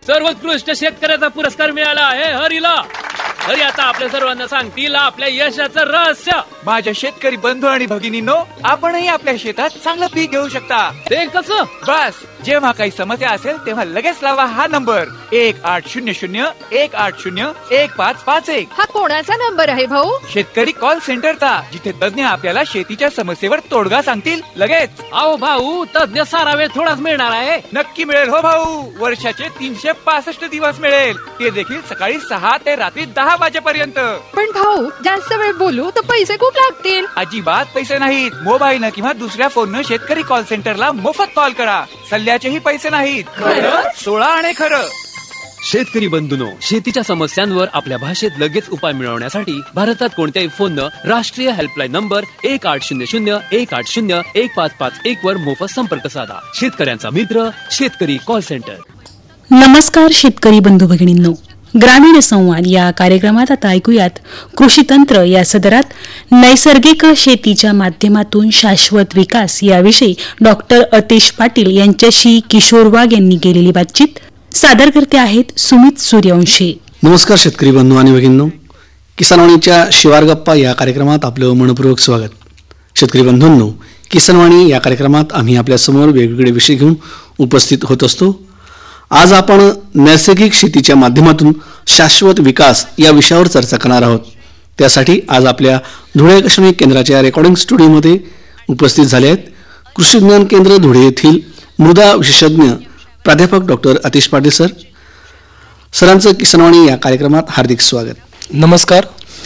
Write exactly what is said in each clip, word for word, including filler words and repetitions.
सर्वोत्कृष्ट शेतकऱ्याचा पुरस्कार मिळाला आहे हरीला. हरी आता आपल्या सर्वांना सांगतील आपल्या यशाचं रहस्य. माझ्या शेतकरी बंधू आणि भगिनींनो, आपणही आपल्या शेतात चांगलं पीक घेऊ शकता. ते कसं? बस जेव्हा काही समस्या असेल तेव्हा लगेच लावा हा नंबर एक आठ शून्य शून्य एक आठ शून्य एक पाच पाच एक. हा कोणाचा नंबर आहे भाऊ? शेतकरी कॉल सेंटरचा, जिथे तज्ञ आपल्याला शेतीच्या समस्येवर तोडगा सांगतील लगेच. अहो भाऊ, तज्ञ सारा वेळ थोडाच मिळणार आहे. नक्की मिळेल हो भाऊ. वर्षाचे तीनशे पासष्ट दिवस मिळेल, ते देखील सकाळी सहा ते रात्री दहा वाजेपर्यंत. पण भाऊ, जास्त वेळ बोलू तर पैसे खूप लागतील. अजिबात पैसे नाहीत. मोबाईल किंवा दुसऱ्या फोननं शेतकरी कॉल सेंटरला मोफत कॉल करा. सल्ल्याचेही पैसे नाहीत. सोळा आणि खरं. शेतकरी बंधूंनो, शेतीच्या समस्यांवर आपल्या भाषेत लगेच उपाय मिळवण्यासाठी भारतात कोणत्याही फोननं राष्ट्रीय हेल्पलाईन नंबर एक आठ शून्य शून्य एक आठ शून्य एक पाच पाच एक वर मोफत संपर्क साधा. शेतकऱ्यांचा मित्र शेतकरी कॉल सेंटर. नमस्कार शेतकरी बंधू भगिनींनो, ग्रामीण संवाद या कार्यक्रमात आता ऐकूयात कृषी तंत्र या सदरात नैसर्गिक शेतीच्या माध्यमातून शाश्वत विकास याविषयी डॉक्टर अतिश पाटील यांच्याशी किशोर वाघ यांनी केलेली बातचीत. सादर करते आहेत सुमित सूर्यवंशी. नमस्कार शेतकरी बंधू आणि भगिनींनो, किसानवाणीच्या शिवार गप्पा या कार्यक्रमात आपलं मनपूर्वक स्वागत. शेतकरी बंधूंनो, किसानवाणी या कार्यक्रमात आम्ही आपल्या समोर वेगवेगळे विषय घेऊन उपस्थित होत असतो. आज आपण नैसर्गिक शेतीच्या माध्यमातून शाश्वत विकास या विषयावर चर्चा करणार आहोत. त्यासाठी आज आपल्या धुळे आकाशवाणी केंद्राच्या रेकॉर्डिंग स्टुडिओमध्ये उपस्थित झाले आहेत कृषी विज्ञान केंद्र धुळे येथील मृदा विशेषज्ञ प्राध्यापक डॉक्टर अतिश पाटील सर. सरांचं किसानवाणी या कार्यक्रमात हार्दिक स्वागत. नमस्कार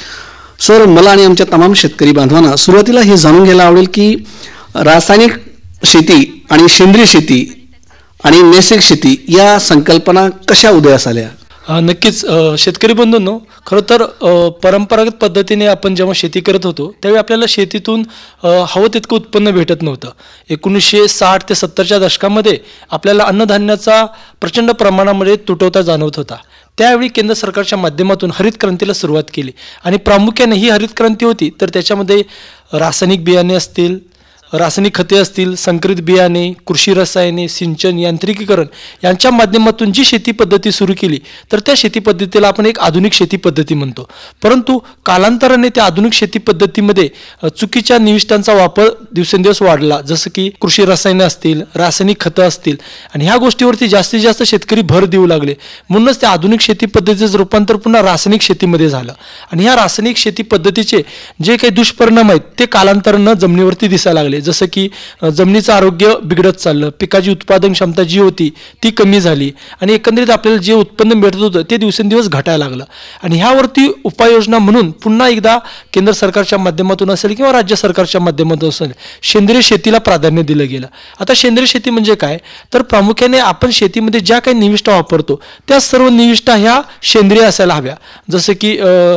सर. मला आणि आमच्या तमाम शेतकरी बांधवांना सुरुवातीला हे जाणून घ्यायला आवडेल की रासायनिक शेती आणि सेंद्रिय शेती आणि नैसर्गिक शेती या संकल्पना कशा उदयास आल्या? नक्कीच शेतकरी बंधूंनो, खरं तर परंपरागत पद्धतीने आपण जेव्हा शेती करत होतो त्यावेळी आपल्याला शेतीतून हवं तितकं उत्पन्न भेटत नव्हतं. एकोणीसशे साठ ते सत्तरच्या दशकामध्ये आपल्याला अन्नधान्याचा प्रचंड प्रमाणामध्ये तुटवता जाणवत होता. त्यावेळी केंद्र सरकारच्या माध्यमातून हरित क्रांतीला सुरुवात केली आणि प्रामुख्याने ही हरित क्रांती होती तर त्याच्यामध्ये रासायनिक बियाणे असतील, रासायनिक खते असतील, संकरित बियाणे, कृषी रसायने, सिंचन, यांत्रिकीकरण यांच्या माध्यमातून जी शेती पद्धती सुरू केली तर त्या शेती पद्धतीला आपण एक आधुनिक शेती पद्धती म्हणतो. परंतु कालांतराने त्या आधुनिक शेती पद्धतीमध्ये चुकीच्या निविष्ठांचा वापर दिवसेंदिवस वाढला, जसं की कृषी रसायने असतील, रासायनिक खतं असतील, आणि ह्या गोष्टीवरती जास्तीत जास्त शेतकरी भर देऊ लागले. म्हणूनच त्या आधुनिक शेती पद्धतीचं रूपांतर पुन्हा रासायनिक शेतीमध्ये झालं आणि ह्या रासायनिक शेती पद्धतीचे जे काही दुष्परिणाम आहेत ते कालांतरानं जमिनीवरती दिसायला लागले. जसं की जमिनीचं आरोग्य बिघडत चाललं, पिकाची उत्पादन क्षमता जी होती ती कमी झाली आणि एकंदरीत आपल्याला जे उत्पन्न मिळत होतं ते दिवसेंदिवस घटायला लागलं. आणि ह्यावरती उपाययोजना म्हणून पुन्हा एकदा केंद्र सरकारच्या माध्यमातून असेल किंवा राज्य सरकारच्या माध्यमातून असेल सेंद्रिय शेतीला प्राधान्य दिलं गेलं. आता सेंद्रिय शेती म्हणजे काय तर प्रामुख्याने आपण शेतीमध्ये ज्या काही निविष्ठा वापरतो त्या सर्व निविष्ठा ह्या सेंद्रिय असायला हव्या. जसं की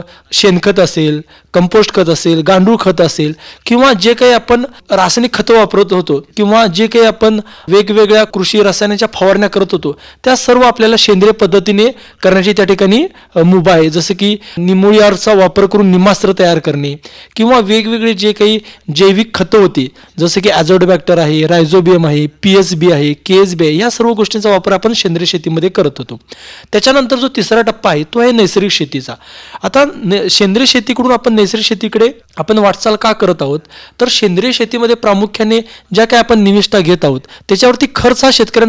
शेणखत असेल, कंपोस्ट खत असेल, गांडूळ खत असेल किंवा जे काही आपण रासायनिक खतं वापरत होतो किंवा जे काही आपण वेगवेगळ्या कृषी रसायनाच्या फवारण्या करत होतो त्या सर्व आपल्याला सेंद्रिय पद्धतीने करण्याची त्या ठिकाणी मुभा आहे. जसं की निमोनियाचा वापर करून निमास्त्र तयार करणे किंवा वेगवेगळे जे काही जैविक खतं होती जसं की ॲझोडोबॅक्टर आहे, रायझोबियम आहे, पी एस बी आहे, के एस बी आहे, या सर्व गोष्टींचा वापर आपण सेंद्रिय शेतीमध्ये करत होतो. त्याच्यानंतर जो तिसरा टप्पा आहे तो आहे नैसर्गिक शेतीचा. आता सेंद्रिय शेतीकडून आपण नैसर्गिक शेतीकडे आपण वाटचाल का करत आहोत तर सेंद्रिय शेतीमध्ये प्रामुख्याने ज्या काही आपण निविष्ठा घेत आहोत त्याच्यावरती खर्च हा शेतकऱ्यांचा